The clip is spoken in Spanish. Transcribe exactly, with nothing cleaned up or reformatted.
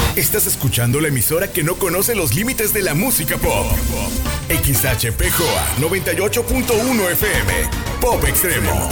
Estás escuchando la emisora que no conoce los límites de la música pop. X H P J noventa y ocho punto uno F M. Pop Extremo.